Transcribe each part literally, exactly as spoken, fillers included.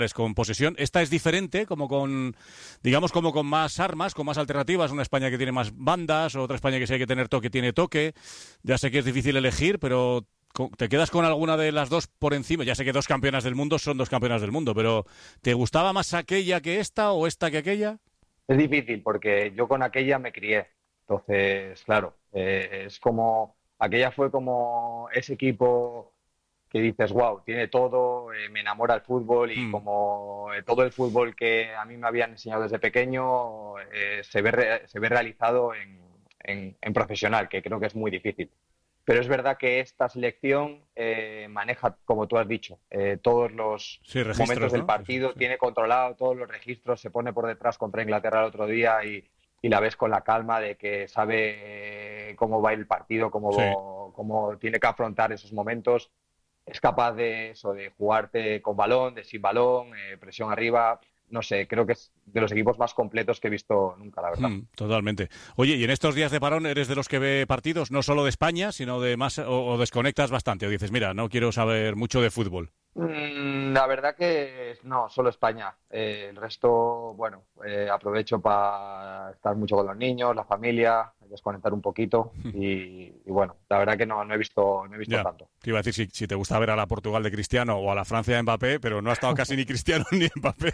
con posesión. Esta es diferente, como con, digamos, como con más armas, con más alternativas. Una España que tiene más bandas, otra España que si hay que tener toque, tiene toque. Ya sé que es difícil elegir, pero ¿te quedas con alguna de las dos por encima? Ya sé que dos campeonas del mundo son dos campeonas del mundo, pero ¿te gustaba más aquella que esta o esta que aquella? Es difícil porque yo con aquella me crié. Entonces, claro, eh, es como, aquella fue como ese equipo que dices, wow, tiene todo, eh, me enamora el fútbol y Mm. como eh, todo el fútbol que a mí me habían enseñado desde pequeño eh, se ve, re- se ve realizado en, en, en profesional, que creo que es muy difícil. Pero es verdad que esta selección eh, maneja, como tú has dicho, eh, todos los Sí, registros, momentos del ¿no? Sí, sí, partido, sí. tiene controlado todos los registros, se pone por detrás contra Inglaterra el otro día y, y la ves con la calma de que sabe eh, cómo va a ir el partido, Sí. cómo, cómo tiene que afrontar esos momentos. Es capaz de eso, de jugarte con balón, de sin balón, eh, presión arriba. No sé, creo que es de los equipos más completos que he visto nunca, la verdad. Mm, totalmente. Oye, ¿y en estos días de parón eres de los que ve partidos no solo de España, sino de más, o, o desconectas bastante? O dices, mira, no quiero saber mucho de fútbol. Mm, La verdad que no, solo España. Eh, el resto, bueno, eh, aprovecho para estar mucho con los niños, la familia, desconectar un poquito y, y bueno, la verdad que no, no he visto, no he visto Ya, tanto. te iba a decir si, si te gusta ver a la Portugal de Cristiano o a la Francia de Mbappé, pero no ha estado casi ni Cristiano ni Mbappé.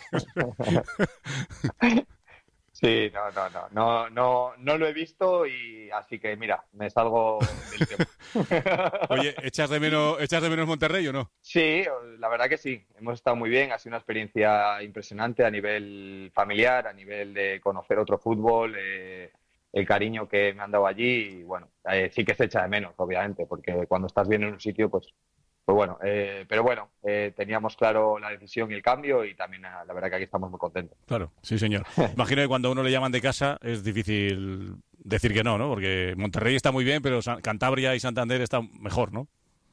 Sí, no, no, no, no, no, no lo he visto y así que mira, me salgo del tema. Oye, ¿echas de menos, echas de menos Monterrey o no? Sí, la verdad que sí. Hemos estado muy bien. Ha sido una experiencia impresionante a nivel familiar, a nivel de conocer otro fútbol, eh, el cariño que me han dado allí. Y bueno, eh, sí que se echa de menos, obviamente, porque cuando estás bien en un sitio, pues, pues bueno. Eh, pero bueno, eh, teníamos claro la decisión y el cambio y también eh, la verdad que aquí estamos muy contentos. Claro, sí, señor. Imagino que cuando a uno le llaman de casa es difícil decir que no, ¿no? Porque Monterrey está muy bien, pero San- Cantabria y Santander están mejor, ¿no?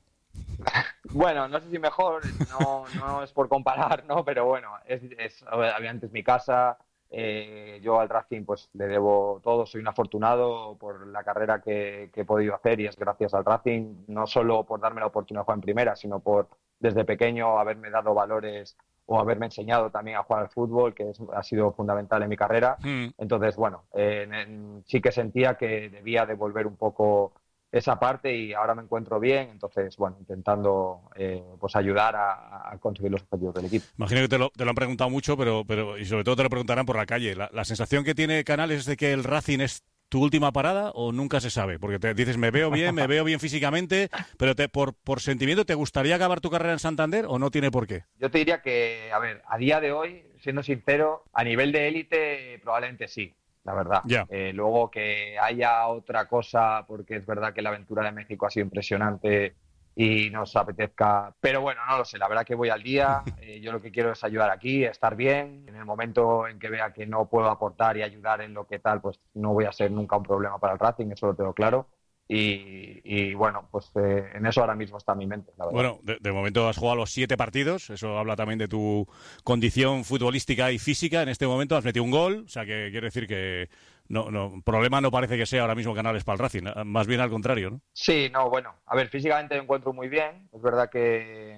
Bueno, no sé si mejor, no, no es por comparar, ¿no? Pero bueno, es, es obviamente es mi casa. Eh, yo al Racing pues le debo todo, soy un afortunado por la carrera que, que he podido hacer y es gracias al Racing, no solo por darme la oportunidad de jugar en primera, sino por desde pequeño haberme dado valores o haberme enseñado también a jugar al fútbol, que es- ha sido fundamental en mi carrera. Mm. Entonces, bueno, eh, en- en- sí que sentía que debía devolver un poco esa parte y ahora me encuentro bien, entonces, bueno, intentando eh, pues ayudar a, a conseguir los objetivos del equipo. Imagino que te lo, te lo han preguntado mucho, pero, pero y sobre todo te lo preguntarán por la calle. La, la sensación que tiene Canales es de que el Racing es tu última parada o nunca se sabe, porque te dices me veo bien, me veo bien físicamente, pero te, por, por sentimiento, ¿te gustaría acabar tu carrera en Santander o no tiene por qué? Yo te diría que, a ver, a día de hoy, siendo sincero, a nivel de élite probablemente sí, la verdad. Ya. Eh, luego que haya otra cosa, porque es verdad que la aventura de México ha sido impresionante y nos apetezca, pero bueno, no lo sé, la verdad que voy al día, eh, yo lo que quiero es ayudar aquí, estar bien, en el momento en que vea que no puedo aportar y ayudar en lo que tal, pues no voy a ser nunca un problema para el Racing, eso lo tengo claro. Y, y bueno, pues eh, en eso ahora mismo está mi mente, la verdad. Bueno, de, de momento has jugado los siete partidos, eso habla también de tu condición futbolística y física. En este momento has metido un gol, o sea que quiere decir que no, no, problema no parece que sea ahora mismo Canales para el Racing, más bien al contrario, ¿no? Sí, no, bueno, a ver, físicamente me encuentro muy bien. Es verdad que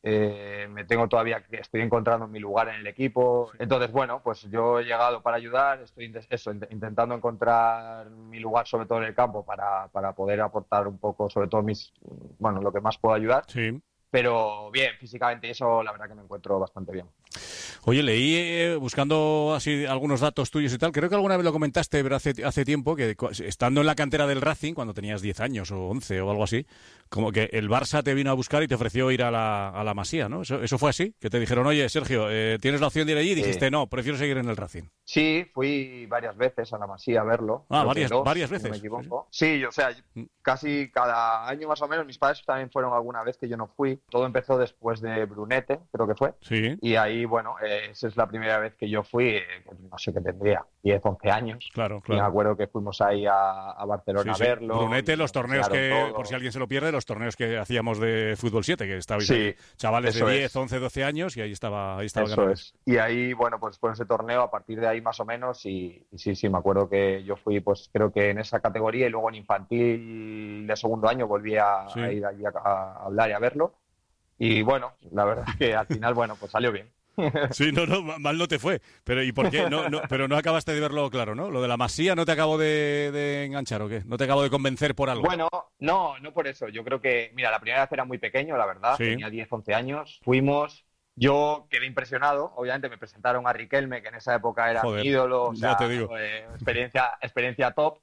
eh, me tengo todavía que estoy encontrando mi lugar en el equipo. Entonces, bueno, pues yo he llegado para ayudar, estoy int- eso, int- intentando encontrar mi lugar, sobre todo en el campo, para, para poder aportar un poco, sobre todo mis, bueno, lo que más puedo ayudar. Sí. Pero bien, físicamente eso, la verdad que me encuentro bastante bien. Oye, leí eh, buscando así algunos datos tuyos y tal, creo que alguna vez lo comentaste, pero hace, hace tiempo, que cu- estando en la cantera del Racing, cuando tenías diez años o once o algo así, como que el Barça te vino a buscar y te ofreció ir a la, a la Masía, ¿no? ¿Eso, eso fue así? Que te dijeron, oye, Sergio, eh, ¿tienes la opción de ir allí? Y dijiste, Sí. no, prefiero seguir en el Racing. Sí, fui varias veces a la Masía a verlo, Ah, creo que varias, dos, varias si no me veces. Sí, sí. equivoco. Sí, o sea, Mm. casi cada año más o menos, mis padres también fueron alguna vez que yo no fui. Todo empezó después de Brunete, creo que fue. Sí, Y ahí, bueno, eh, esa es la primera vez que yo fui, eh, no sé qué tendría, diez, once años. claro, Y me claro. acuerdo que fuimos ahí a, a Sí, Barcelona a sí. verlo Brunete, y los nos torneos enseñaron que, por si todo. alguien se lo pierde, los torneos que hacíamos de fútbol siete, que estabais ahí, Sí, chavales de eso diez, es. once, doce años, y ahí estaba, ahí estaba Eso Canales. es. Y ahí, bueno, pues fue ese torneo, a partir de ahí más o menos, y, y sí, sí, me acuerdo que yo fui, pues creo que en esa categoría y luego en infantil de segundo año volví a, a Sí. ir allí a, a hablar y a verlo. Y bueno, la verdad que al final, bueno, pues salió bien. Sí, no, no, mal no te fue. Pero ¿y por qué? No, no, pero no acabaste de verlo claro, ¿no? Lo de la Masía no te acabó de, de enganchar, ¿o qué? ¿No te acabó de convencer por algo? Bueno, no, no por eso. Yo creo que, mira, la primera vez era muy pequeño, la verdad. Sí. Tenía diez, once años. Fuimos. Yo quedé impresionado. Obviamente me presentaron a Riquelme, que en esa época era Joder, mi ídolo. O sea, ya te digo. eh, experiencia, experiencia top.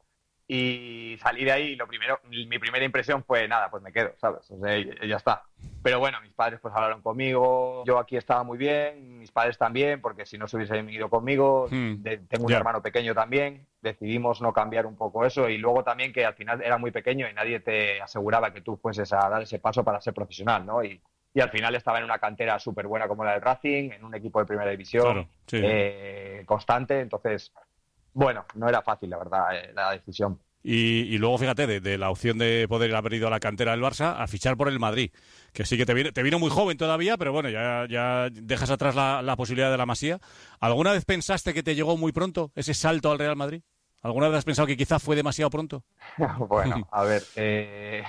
Y salí de ahí y lo primero, mi primera impresión fue, nada, pues me quedo, ¿sabes? O sea, y- y ya está. Pero bueno, mis padres pues hablaron conmigo. Yo aquí estaba muy bien, mis padres también, porque si no se hubiesen ido conmigo. Hmm, De- tengo un ya. hermano pequeño también. Decidimos no cambiar un poco eso. Y luego también que al final era muy pequeño y nadie te aseguraba que tú fueses a dar ese paso para ser profesional, ¿no? Y, y al final estaba en una cantera súper buena como la del Racing, en un equipo de primera división, Claro, sí. eh, constante. Entonces, bueno, no era fácil, la verdad, eh, la decisión. Y, y luego, fíjate, de, de la opción de poder haber ido a la cantera del Barça a fichar por el Madrid, que sí que te vino, te vino muy joven todavía, pero bueno, ya, ya dejas atrás la, la posibilidad de la Masía. ¿Alguna vez pensaste que te llegó muy pronto ese salto al Real Madrid? ¿Alguna vez has pensado que quizá fue demasiado pronto? Bueno, a ver, eh,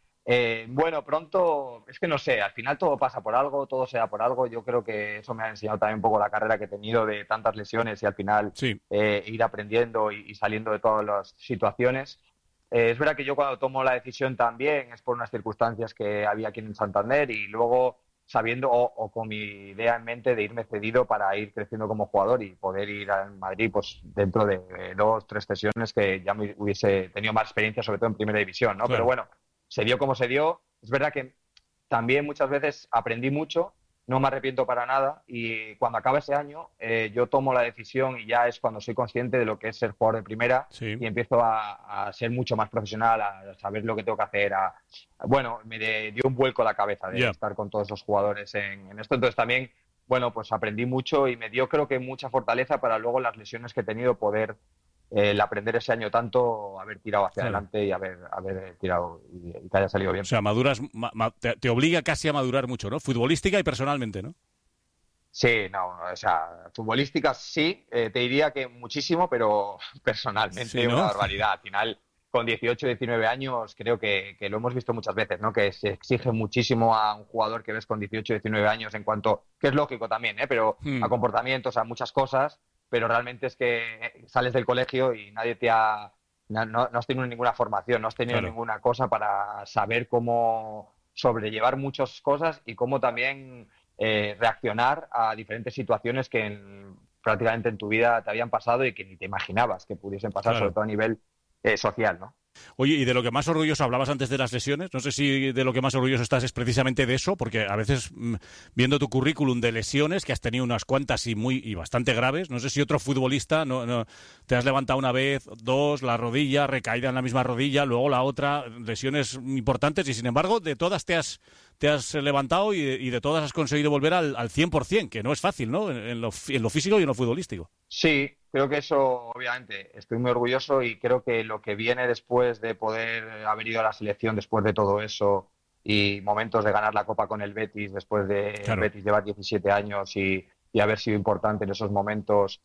eh, bueno, pronto, es que no sé, al final todo pasa por algo, todo se da por algo. Yo creo que eso me ha enseñado también un poco la carrera que he tenido de tantas lesiones y al final Sí, eh, ir aprendiendo y, y saliendo de todas las situaciones. Eh, es verdad que yo cuando tomo la decisión también es por unas circunstancias que había aquí en Santander y luego sabiendo o, o con mi idea en mente de irme cedido para ir creciendo como jugador y poder ir al Madrid pues dentro de, de dos, tres sesiones que ya me hubiese tenido más experiencia, sobre todo en primera división, ¿no? claro. Pero bueno, se dio como se dio. Es verdad que también muchas veces aprendí mucho, no me arrepiento para nada y cuando acaba ese año eh, yo tomo la decisión y ya es cuando soy consciente de lo que es ser jugador de primera Sí. y empiezo a, a ser mucho más profesional, a saber lo que tengo que hacer, a, bueno, me de- dio un vuelco a la cabeza de Ya. estar con todos los jugadores en, en esto, entonces también, bueno, pues aprendí mucho y me dio creo que mucha fortaleza para luego las lesiones que he tenido poder eh, el aprender ese año tanto, haber tirado hacia Claro. adelante y haber, haber tirado y, y que haya salido bien. O sea, maduras, ma- ma- te, te obliga casi a madurar mucho, ¿no? Futbolística y personalmente, ¿no? Sí, no, o sea, futbolística sí, eh, te diría que muchísimo, pero personalmente Sí, ¿no? una barbaridad. Al final, con dieciocho, diecinueve años, creo que, que lo hemos visto muchas veces, ¿no? Que se exige muchísimo a un jugador que ves con dieciocho, diecinueve años en cuanto, que es lógico también, ¿eh? Pero Hmm. a comportamientos, a muchas cosas, pero realmente es que sales del colegio y nadie te ha, no, no no has tenido ninguna formación, no has tenido Claro. ninguna cosa para saber cómo sobrellevar muchas cosas y cómo también eh, reaccionar a diferentes situaciones que en- prácticamente en tu vida te habían pasado y que ni te imaginabas que pudiesen pasar, Claro. sobre todo a nivel eh, social, ¿no? Oye, y de lo que más orgulloso hablabas antes de las lesiones, no sé si de lo que más orgulloso estás es precisamente de eso, porque a veces mm, viendo tu currículum de lesiones, que has tenido unas cuantas y muy y bastante graves, no sé si otro futbolista no, no te has levantado una vez, dos, la rodilla, recaída en la misma rodilla, luego la otra, lesiones importantes, y sin embargo, de todas te has te has levantado y de, y de todas has conseguido volver al, al cien por ciento, que no es fácil, ¿no? En, en lo, fi- en lo físico y en lo futbolístico. Sí, creo que eso, obviamente, estoy muy orgulloso y creo que lo que viene después de poder haber ido a la selección, después de todo eso y momentos de ganar la Copa con el Betis, después de Claro. el Betis llevar diecisiete años y, y haber sido importante en esos momentos,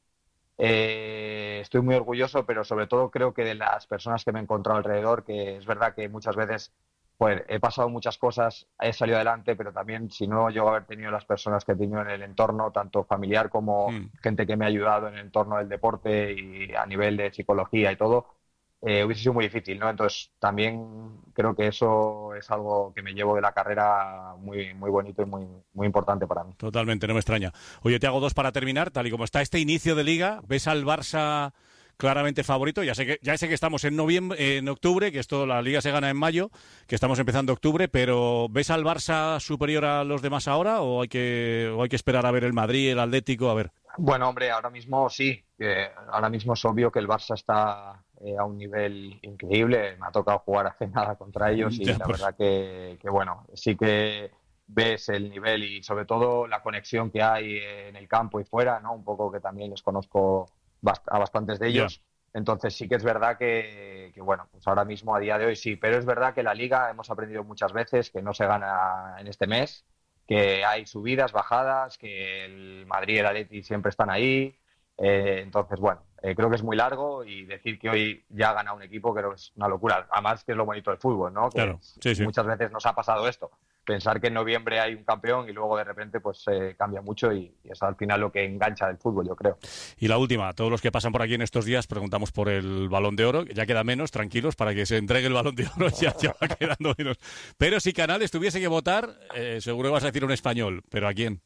eh, estoy muy orgulloso, pero sobre todo creo que de las personas que me he encontrado alrededor, que es verdad que muchas veces pues, he pasado muchas cosas, he salido adelante, pero también si no yo haber tenido las personas que he tenido en el entorno, tanto familiar como Mm. gente que me ha ayudado en el entorno del deporte y a nivel de psicología y todo, eh, hubiese sido muy difícil, ¿no? Entonces también creo que eso es algo que me llevo de la carrera muy, muy bonito y muy, muy importante para mí. Totalmente, no me extraña. Oye, te hago dos para terminar. Tal y como está este inicio de liga, ¿ves al Barça claramente favorito? Ya sé que ya sé que estamos en noviembre, en octubre, que esto la liga se gana en mayo, que estamos empezando octubre, pero ¿ves al Barça superior a los demás ahora o hay que o hay que esperar a ver el Madrid, el Atlético, a ver? Bueno, hombre, ahora mismo sí. que ahora mismo es obvio que el Barça está eh, a un nivel increíble. Me ha tocado jugar hace nada contra ellos y Ya, la pues. verdad que, que, bueno, sí que ves el nivel y sobre todo la conexión que hay en el campo y fuera, ¿no? Un poco que también les conozco bast- a bastantes de ellos. Entonces sí que es verdad que, que, bueno, pues ahora mismo a día de hoy sí, pero es verdad que la Liga hemos aprendido muchas veces que no se gana en este mes, que hay subidas, bajadas, que el Madrid y el Atleti siempre están ahí. Eh, entonces, bueno, eh, creo que es muy largo y decir que hoy ya ha ganado un equipo creo que es una locura. Además, que es lo bonito del fútbol, ¿no? Que Claro, sí, sí. muchas veces nos ha pasado esto. pensar que en noviembre hay un campeón y luego de repente pues eh, cambia mucho y, y es al final lo que engancha del fútbol, yo creo. Y la última, todos los que pasan por aquí en estos días preguntamos por el Balón de Oro, ya queda menos, tranquilos, para que se entregue el Balón de Oro, ya, ya va quedando menos. Pero si Canales tuviese que votar, eh, seguro que vas a decir un español, ¿pero a quién?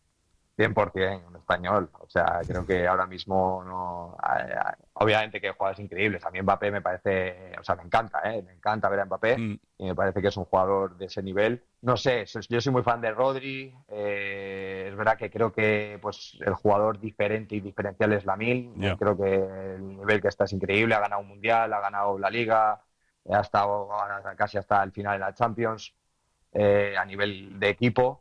cien por ciento, un español. O sea, creo que ahora mismo no. Obviamente que jugadores increíbles. A mí Mbappé me parece. O sea, me encanta, ¿eh? Me encanta ver a Mbappé mm. y me parece que es un jugador de ese nivel. No sé, yo soy muy fan de Rodri. Eh, es verdad que creo que pues el jugador diferente y diferencial es Lamine. Yeah. Creo que el nivel que está es increíble. Ha ganado un mundial, ha ganado la Liga, ha estado casi hasta el final de la Champions eh, a nivel de equipo.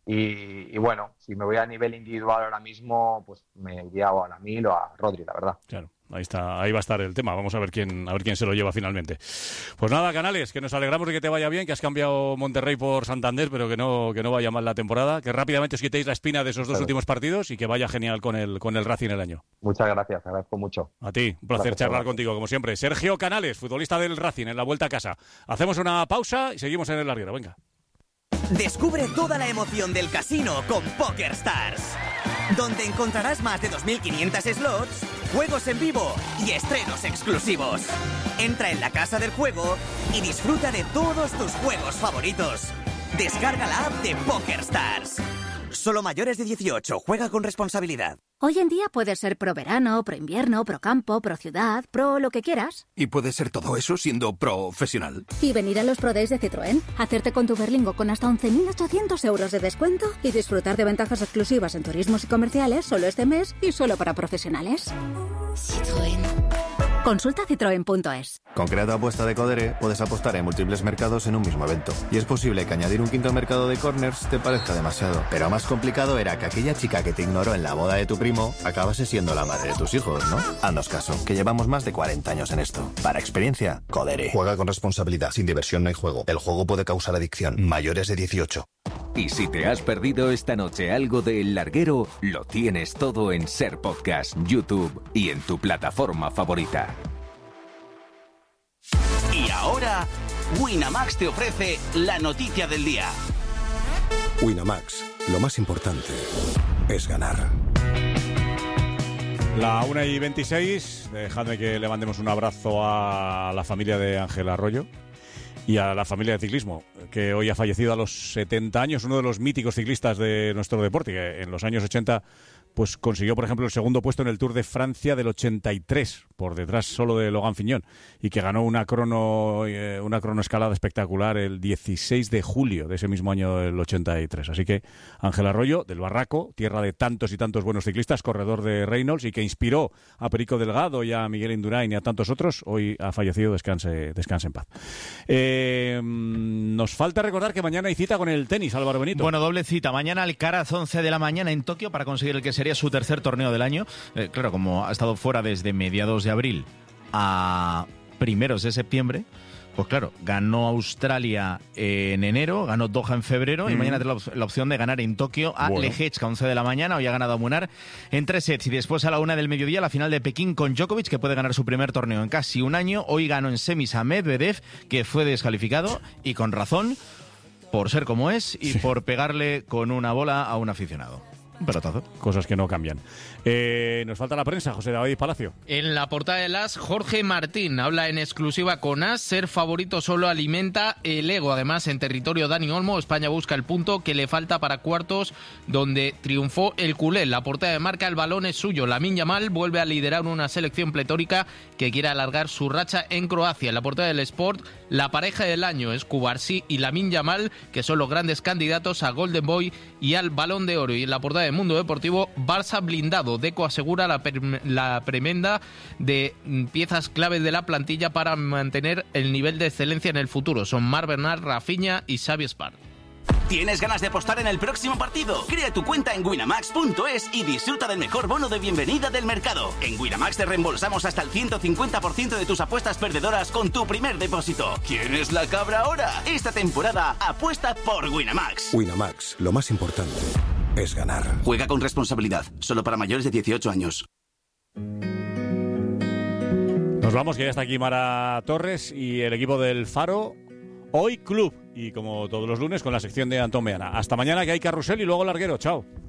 Y, y bueno, si me voy a nivel individual ahora mismo, pues me iría a Lamine o a Rodri, la verdad. Claro, ahí está, ahí va a estar el tema. Vamos a ver quién, a ver quién se lo lleva finalmente. Pues nada, Canales, que nos alegramos de que te vaya bien, que has cambiado Monterrey por Santander, pero que no, que no vaya mal la temporada, que rápidamente os quitéis la espina de esos dos claro. últimos partidos y que vaya genial con el, con el Racing el año. Muchas gracias, te agradezco mucho. A ti, un placer gracias, charlar gracias. contigo, como siempre. Sergio Canales, futbolista del Racing, en la vuelta a casa. Hacemos una pausa y seguimos en el larguero, venga. Descubre toda la emoción del casino con PokerStars, donde encontrarás más de dos mil quinientos slots, juegos en vivo y estrenos exclusivos. Entra en la casa del juego y disfruta de todos tus juegos favoritos. Descarga la app de PokerStars. Solo mayores de dieciocho. Juega con responsabilidad. Hoy en día puedes ser pro verano, pro invierno, pro campo, pro ciudad, pro lo que quieras. Y puedes ser todo eso siendo profesional. Y venir a los Pro Days de Citroën, hacerte con tu Berlingo con hasta once mil ochocientos euros de descuento y disfrutar de ventajas exclusivas en turismos y comerciales solo este mes y solo para profesionales. Citroën. Consulta citroen punto es. Con Creato Apuesta de Codere puedes apostar en múltiples mercados en un mismo evento. Y es posible que añadir un quinto mercado de corners te parezca demasiado. Pero más complicado era que aquella chica que te ignoró en la boda de tu primo acabase siendo la madre de tus hijos, ¿no? Haznos caso, que llevamos más de cuarenta años en esto. Para experiencia, Codere. Juega con responsabilidad. Sin diversión no hay juego. El juego puede causar adicción. Mayores de dieciocho. Y si te has perdido esta noche algo de El Larguero, lo tienes todo en Ser Podcast, YouTube y en tu plataforma favorita. Y ahora, Winamax te ofrece la noticia del día. Winamax, lo más importante es ganar. La una y veintiséis, dejadme que le mandemos un abrazo a la familia de Ángel Arroyo y a la familia de ciclismo, que hoy ha fallecido a los setenta años, uno de los míticos ciclistas de nuestro deporte, que en los años ochenta pues consiguió, por ejemplo, el segundo puesto en el Tour de Francia del ochenta y tres, por detrás solo de Logan Fignon, y que ganó una crono eh, una cronoescalada espectacular el dieciséis de julio de ese mismo año del ochenta y tres. Así que Ángel Arroyo, del Barraco, tierra de tantos y tantos buenos ciclistas, corredor de Reynolds y que inspiró a Perico Delgado y a Miguel Indurain y a tantos otros, hoy ha fallecido, descanse, descanse en paz. Eh, nos falta recordar que mañana hay cita con el tenis, Álvaro Benito. Bueno, doble cita. Mañana Alcaraz, once de la mañana en Tokio, para conseguir el que sería su tercer torneo del año. Eh, claro, como ha estado fuera desde mediados de abril a primeros de septiembre, pues claro, ganó Australia en enero, ganó Doha en febrero, mm. y mañana tiene la, la opción de ganar en Tokio a bueno. Lehečka, once de la mañana. Hoy ha ganado a Munar en tres sets y después a la una del mediodía la final de Pekín con Djokovic, que puede ganar su primer torneo en casi un año. Hoy ganó en semis a Medvedev, que fue descalificado y con razón, por ser como es y sí. por pegarle con una bola a un aficionado. Un pelotazo. Cosas que no cambian. Eh, nos falta la prensa, José David Palacio. En la portada del As, Jorge Martín habla en exclusiva con As. Ser favorito solo alimenta el ego. Además, en territorio Dani Olmo, España busca el punto que le falta para cuartos, donde triunfó el culé. La portada de Marca, el balón es suyo. Lamine Yamal vuelve a liderar una selección pletórica que quiere alargar su racha en Croacia. En la portada del Sport, la pareja del año es Cubarsí y Lamine Yamal, que son los grandes candidatos a Golden Boy y al Balón de Oro. Y en la portada de Mundo Deportivo, Barça blindado. Deco asegura la, per- la premenda de piezas claves de la plantilla para mantener el nivel de excelencia en el futuro. Son Marc Bernat, Rafinha y Xavi Espart. ¿Tienes ganas de apostar en el próximo partido? Crea tu cuenta en winamax punto es y disfruta del mejor bono de bienvenida del mercado. En Winamax te reembolsamos hasta el ciento cincuenta por ciento de tus apuestas perdedoras con tu primer depósito. ¿Quién es la cabra ahora? Esta temporada apuesta por Winamax. Winamax, lo más importante es ganar. Juega con responsabilidad, solo para mayores de dieciocho años. Nos vamos, que ya está aquí Mara Torres y el equipo del Faro. Hoy Club. Y como todos los lunes con la sección de Antón Meana. Hasta mañana, que hay carrusel y luego larguero. Chao.